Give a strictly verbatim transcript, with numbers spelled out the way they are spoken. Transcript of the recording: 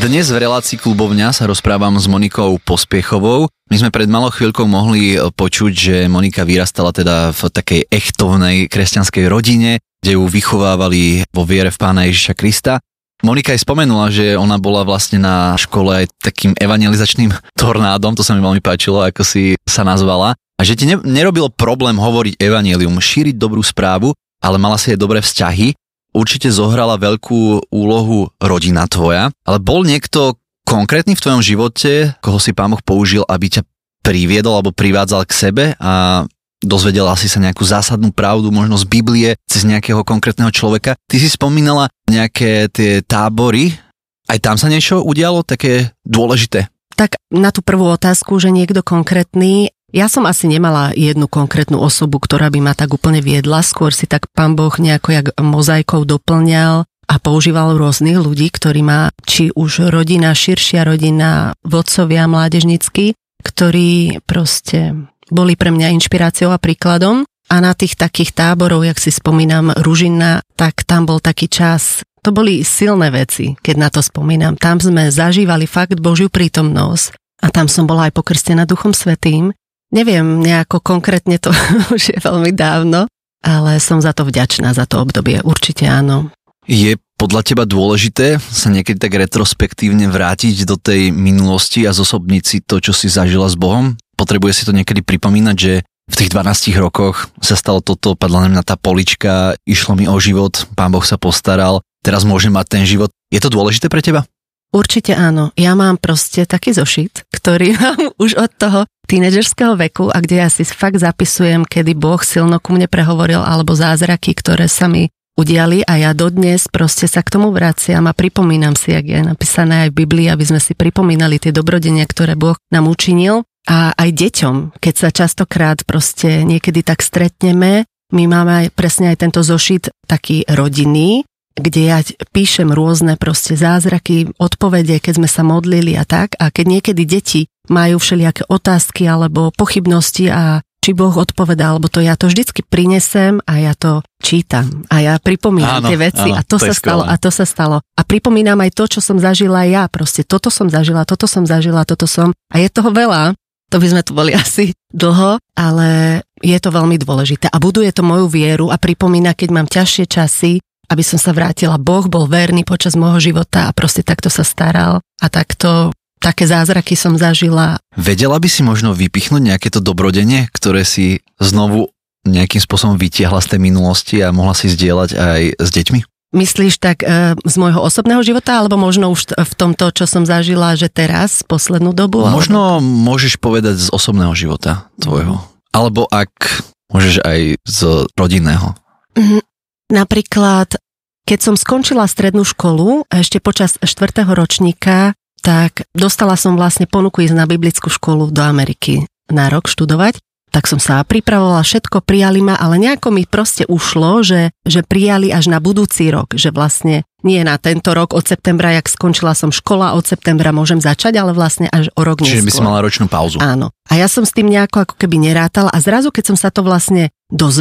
Dnes v relácii Klubovňa sa rozprávam s Monikou Pospiechovou. My sme pred malou chvíľkou mohli počuť, že Monika vyrastala teda v takej echtovnej kresťanskej rodine, kde ju vychovávali vo viere v Pána Ježiša Krista. Monika aj spomenula, že ona bola vlastne na škole aj takým evangelizačným tornádom, to sa mi veľmi páčilo, ako si sa nazvala, a že ti ne, nerobilo problém hovoriť evanjelium, šíriť dobrú správu, ale mala si aj dobré vzťahy. Určite zohrala veľkú úlohu rodina tvoja, ale bol niekto konkrétny v tvojom živote, koho si Pán Boh použil, aby ťa priviedol alebo privádzal k sebe a dozvedela si sa nejakú zásadnú pravdu, možno z Biblie, cez nejakého konkrétneho človeka. Ty si spomínala nejaké tie tábory, aj tam sa niečo udialo také dôležité? Tak na tú prvú otázku, že niekto konkrétny, ja som asi nemala jednu konkrétnu osobu, ktorá by ma tak úplne viedla, skôr si tak Pán Boh nejako jak mozaikou doplňal a používal rôznych ľudí, ktorí má, či už rodina, širšia rodina, vodcovia mládežnícky, ktorí proste boli pre mňa inšpiráciou a príkladom. A na tých takých táborov, jak si spomínam, Ružina, tak tam bol taký čas, to boli silné veci, keď na to spomínam. Tam sme zažívali fakt Božiu prítomnosť a tam som bola aj pokrstená Duchom Svätým. Neviem nejako konkrétne, to už je veľmi dávno, ale som za to vďačná, za to obdobie, určite áno. Je podľa teba dôležité sa niekedy tak retrospektívne vrátiť do tej minulosti a zosobniť si to, čo si zažila s Bohom? Potrebuje si to niekedy pripomínať, že v tých dvanástich rokoch sa stalo toto, padla na mňa tá polička, išlo mi o život, Pán Boh sa postaral, teraz môžem mať ten život. Je to dôležité pre teba? Určite áno. Ja mám proste taký zošit, ktorý mám už od toho tínedžerského veku a kde ja si fakt zapisujem, kedy Boh silno ku mne prehovoril alebo zázraky, ktoré sa mi udiali a ja dodnes proste sa k tomu vraciam a pripomínam si, jak je napísané aj v Biblii, aby sme si pripomínali tie dobrodenia, ktoré Boh nám učinil. A aj deťom, keď sa častokrát proste niekedy tak stretneme, my máme aj, presne aj tento zošit taký rodinný, kde ja píšem rôzne proste zázraky, odpovede, keď sme sa modlili a tak. A keď niekedy deti majú všelijaké otázky alebo pochybnosti a či Boh odpovedá, alebo to ja to vždycky prinesem a ja to čítam. A ja pripomínam áno, tie veci áno, a to, to sa stalo a to sa stalo. A pripomínam aj to, čo som zažila ja. Proste toto som zažila, toto som zažila, toto som. A je toho veľa. To by sme tu boli asi dlho, ale je to veľmi dôležité. A buduje to moju vieru a pripomína, keď mám ťažšie časy, aby som sa vrátila. Boh bol verný počas môjho života a proste takto sa staral a takto, také zázraky som zažila. Vedela by si možno vypichnúť nejaké to dobrodenie, ktoré si znovu nejakým spôsobom vytiahla z tej minulosti a mohla si zdieľať aj s deťmi? Myslíš tak e, z môjho osobného života, alebo možno už v tomto, čo som zažila, že teraz, poslednú dobu? Možno alebo... môžeš povedať z osobného života tvojho. Mm. Alebo ak môžeš aj z rodinného. Mm, napríklad, keď som skončila strednú školu, ešte počas štvrtého ročníka, tak dostala som vlastne ponuku ísť na biblickú školu do Ameriky na rok študovať. Tak som sa pripravovala, všetko prijali ma, ale nejako mi proste ušlo, že, že prijali až na budúci rok, že vlastne nie na tento rok od septembra, jak skončila som škola, od septembra môžem začať, ale vlastne až o rok neskôr. Čiže by si mala ročnú pauzu. Áno. A ja som s tým nejako ako keby nerátala a zrazu, keď som sa to vlastne dozvedela,